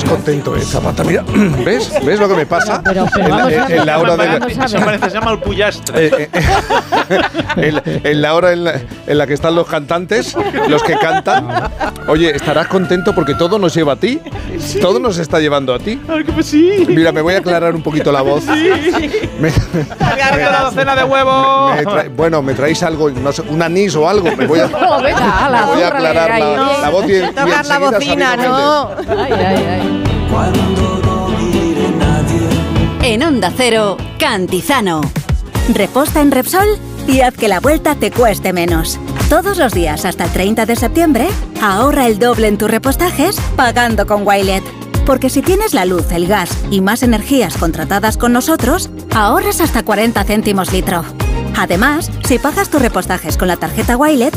contento, Zapata. Mira, ¿ves lo que me pasa? Pero en la hora se llama el pullastre. En la hora en la que están los cantantes, los que cantan. Oye, estarás contento porque todo nos lleva a ti. Todo nos está llevando a ti. Sí. Mira, me voy a aclarar un poquito la voz. Carga la docena de huevos. Bueno, me traéis algo, no sé, un anís o algo. Me voy a aclarar la voz y tocar la bocina, ¿no? Ay. En Onda Cero, Cantizano. Reposta en Repsol y haz que la vuelta te cueste menos. Todos los días hasta el 30 de septiembre, ahorra el doble en tus repostajes pagando con Wilet. Porque si tienes la luz, el gas y más energías contratadas con nosotros, ahorras hasta 40 céntimos litro. Además, si pagas tus repostajes con la tarjeta Wilet,